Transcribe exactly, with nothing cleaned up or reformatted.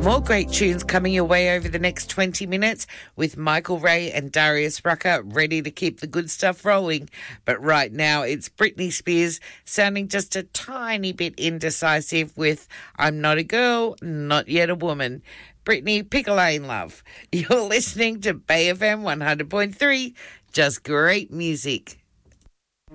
More great tunes coming your way over the next twenty minutes with Michael Ray and Darius Rucker ready to keep the good stuff rolling. But right now it's Britney Spears sounding just a tiny bit indecisive with I'm Not a Girl, Not Yet a Woman. Britney, pick a lane, love. You're listening to Bay F M one hundred point three, just great music.